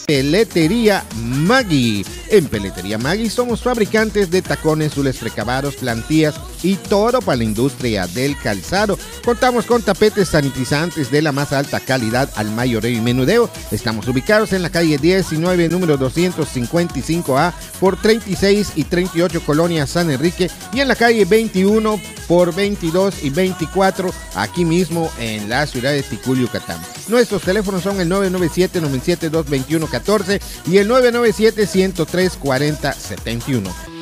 Peletería Maggi. En Peletería Maggi somos fabricantes de tacones, hules precabados, plantillas y todo para la industria del calzado. Contamos con tapetes sanitizantes de la más alta calidad al mayoreo y menudeo. Estamos ubicados en la calle 19, número 255A, por 36 y 38 Colonia San Enrique, y en la calle 21 por 22 y 24, aquí mismo en la ciudad de Ticul, Yucatán. Nuestros teléfonos son el 997-97-221-14 y el 997-103-40-71.